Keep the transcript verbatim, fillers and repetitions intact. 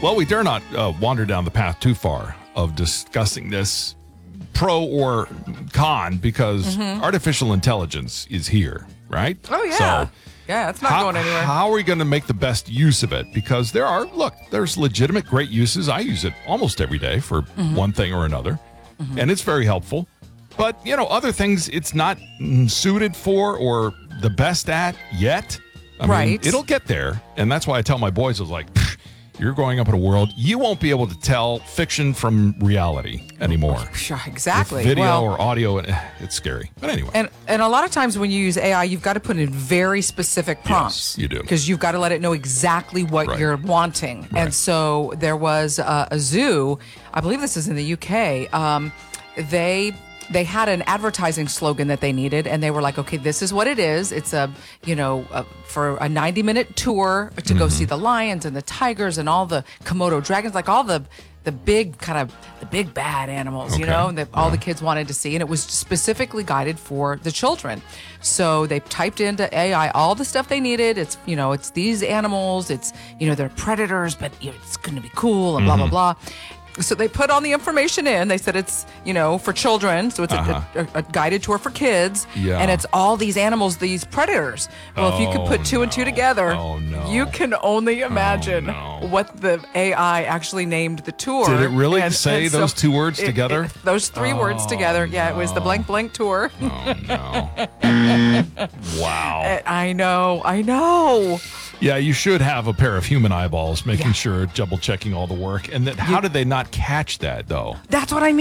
Well, we dare not uh, wander down the path too far of discussing this pro or con because mm-hmm. artificial intelligence is here, right? Oh, yeah. So yeah, it's not how, going anywhere. How are we going to make the best use of it? Because there are, look, there's legitimate great uses. I use it almost every day for mm-hmm. one thing or another, mm-hmm. and it's very helpful. But, you know, other things it's not suited for or the best at yet. I right. mean, it'll get there. And that's why I tell my boys, I was like, you're growing up in a world, you won't be able to tell fiction from reality anymore. Sure, exactly. With video well, or audio, it's scary. But anyway. And and a lot of times when you use A I, you've got to put in very specific prompts. Yes, you do. Because you've got to let it know exactly what right. you're wanting. Right. And so there was uh, a zoo, I believe this is in the U K, um, they... They had an advertising slogan that they needed, and they were like, okay, this is what it is. It's a, you know, a, for a ninety minute tour to mm-hmm. go see the lions and the tigers and all the Komodo dragons, like all the, the big kind of, the big bad animals, okay. you know, that all yeah. the kids wanted to see. And it was specifically guided for the children. So they typed into A I all the stuff they needed. It's, you know, it's these animals, it's, you know, they're predators, but you know, it's going to be cool and mm-hmm. blah, blah, blah. So they put all the information in. They said it's, you know, for children. So it's uh-huh. a, a, a guided tour for kids. Yeah. And it's all these animals, these predators. Well, oh, if you could put two no. and two together, oh, no. you can only imagine oh, no. what the A I actually named the tour. Did it really and, say and those so two words it, together? It, those three oh, words together. Yeah, no. it was the blank blank tour. Oh, no. Wow. I know. I know. Yeah, you should have a pair of human eyeballs making yeah. sure, double checking all the work. And then how did they not catch that, though? That's what I mean.